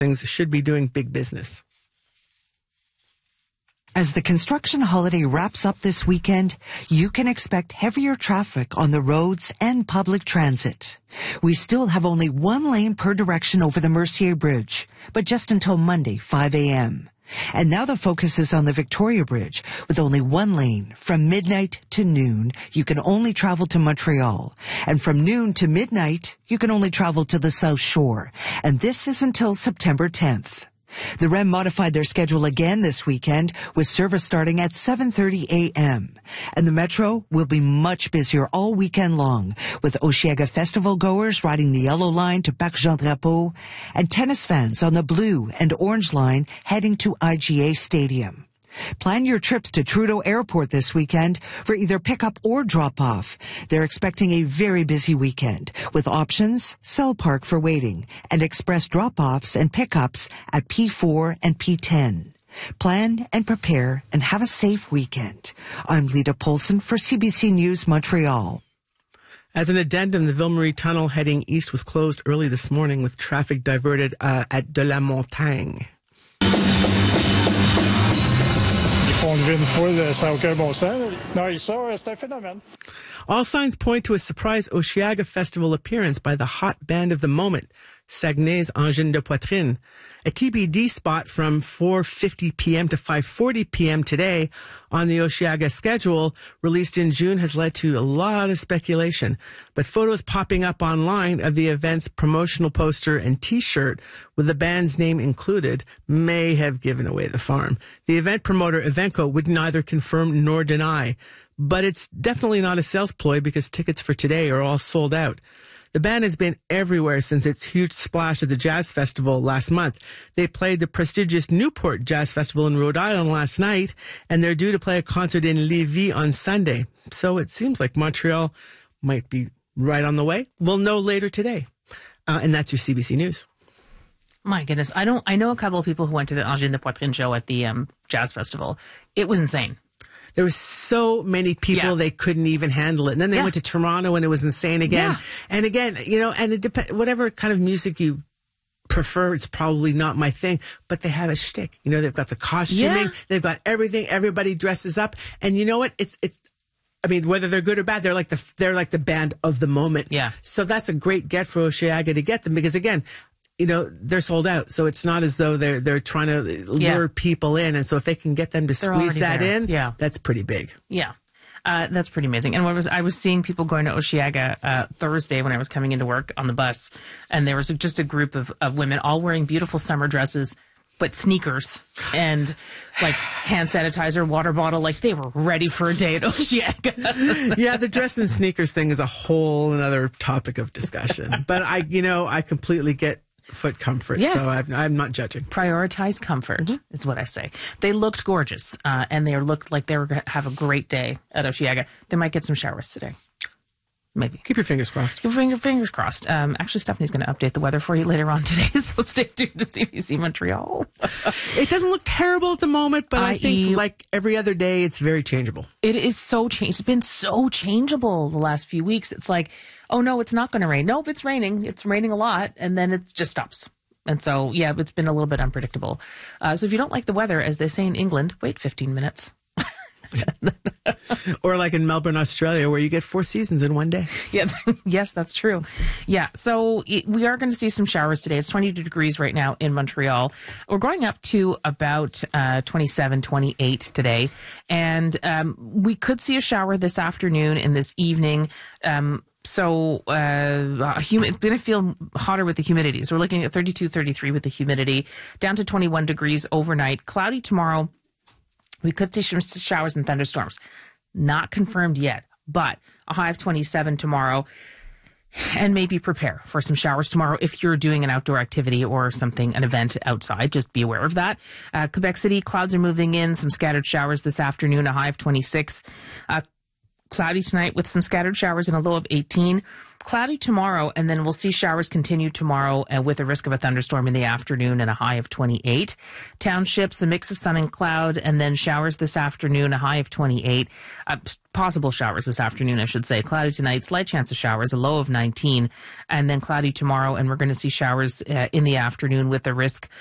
things should be doing big business. As the construction holiday wraps up this weekend, you can expect heavier traffic on the roads and public transit. We still have only one lane per direction over the Mercier Bridge, but just until Monday, 5 a.m. And now the focus is on the Victoria Bridge, with only one lane. From midnight to noon, you can only travel to Montreal. And from noon to midnight, you can only travel to the South Shore. And this is until September 10th. The REM modified their schedule again this weekend, with service starting at 7:30 a.m. And the Metro will be much busier all weekend long, with Osheaga Festival goers riding the Yellow Line to Parc Jean-Drapeau, and tennis fans on the Blue and Orange Line heading to IGA Stadium. Plan your trips to Trudeau Airport this weekend for either pickup or drop-off. They're expecting a very busy weekend, with options, Cell Park for waiting, and express drop-offs and pickups at P4 and P10. Plan and prepare and have a safe weekend. I'm Lita Polson for CBC News Montreal. As an addendum, the Ville Marie Tunnel heading east was closed early this morning with traffic diverted at De la Montagne. All signs point to a surprise Osheaga Festival appearance by the hot band of the moment, Saguenay's Engine de Poitrine. A TBD spot from 4:50 p.m. to 5:40 p.m. today on the Osheaga schedule, released in June, has led to a lot of speculation. But photos popping up online of the event's promotional poster and T-shirt with the band's name included may have given away the farm. The event promoter, Evenco, would neither confirm nor deny. But it's definitely not a sales ploy because tickets for today are all sold out. The band has been everywhere since its huge splash at the Jazz Festival last month. They played the prestigious Newport Jazz Festival in Rhode Island last night, and they're due to play a concert in Lévis on Sunday. So it seems like Montreal might be right on the way. We'll know later today. And that's your CBC News. My goodness. I know a couple of people who went to the Engine de Poitrine show at the Jazz Festival. It was insane. There were so many people, they couldn't even handle it. And then they went to Toronto and it was insane again. And again, and it depends, whatever kind of music you prefer, it's probably not my thing, but they have a shtick. They've got the costuming, they've got everything, everybody dresses up. And you know what? I mean, whether they're good or bad, they're like the band of the moment. Yeah. So that's a great get for Osheaga to get them because again, they're sold out. So it's not as though they're trying to lure people in. And so if they can get them to squeeze that in, that's pretty big. Yeah. That's pretty amazing. And I was seeing people going to Osheaga Thursday when I was coming into work on the bus. And there was just a group of women all wearing beautiful summer dresses, but sneakers and like hand sanitizer, water bottle, like they were ready for a day at Osheaga. Yeah, the dress and sneakers thing is a whole another topic of discussion. But I completely get foot comfort, so I'm not judging. Prioritize comfort is what I say. They looked gorgeous, and they looked like they were going to have a great day at Osheaga. They might get some showers today. Maybe. Keep your fingers crossed. Keep your fingers crossed. Actually, Stephanie's going to update the weather for you later on today, so stay tuned to CBC Montreal. It doesn't look terrible at the moment, but I think like every other day, it's very changeable. It is so changed. It's been so changeable the last few weeks. It's like, oh no, it's not going to rain. Nope, it's raining. It's raining a lot, and then it just stops. And so, yeah, it's been a little bit unpredictable. So if you don't like the weather, as they say in England, wait 15 minutes. Or like in Melbourne, Australia, where you get 4 seasons in one day. Yeah, yes, that's true. Yeah, so we are going to see some showers today. It's 22 degrees right now in Montreal. We're going up to about 27, 28 today. And we could see a shower this afternoon and this evening. So it's going to feel hotter with the humidity. So we're looking at 32, 33 with the humidity, down to 21 degrees overnight. Cloudy tomorrow. We could see some showers and thunderstorms. Not confirmed yet, but a high of 27 tomorrow. And maybe prepare for some showers tomorrow if you're doing an outdoor activity or something, an event outside. Just be aware of that. Quebec City, clouds are moving in. Some scattered showers this afternoon, a high of 26. Cloudy tonight with some scattered showers and a low of 18. Cloudy tomorrow, and then we'll see showers continue tomorrow with a risk of a thunderstorm in the afternoon and a high of 28. Townships, a mix of sun and cloud, and then showers this afternoon, a high of 28. Possible showers this afternoon, I should say. Cloudy tonight, slight chance of showers, a low of 19, and then cloudy tomorrow, and we're going to see showers in the afternoon with a risk